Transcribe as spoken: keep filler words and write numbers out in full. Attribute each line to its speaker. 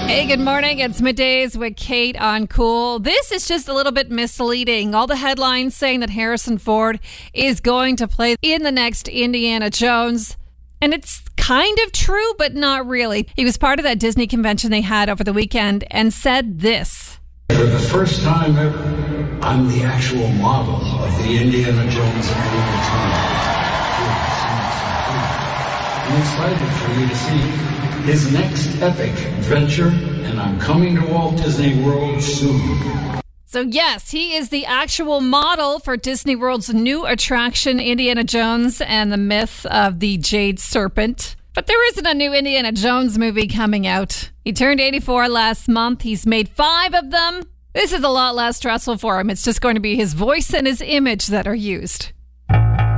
Speaker 1: Hey, good morning. It's Middays with Kate on Cool. This is just a little bit misleading. All the headlines saying that Harrison Ford is going to play in the next Indiana Jones. And it's kind of true, but not really. He was part of that Disney convention they had over the weekend and said this.
Speaker 2: For the first time ever, I'm the actual model of the Indiana Jones movie team. I'm excited for you to see his next epic adventure, and I'm coming to Walt Disney World soon.
Speaker 1: So yes, he is the actual model for Disney World's new attraction, Indiana Jones and the Myth of the Jade Serpent. But there isn't a new Indiana Jones movie coming out. He turned eighty-four last month. He's made five of them. This is a lot less stressful for him. It's just going to be his voice and his image that are used.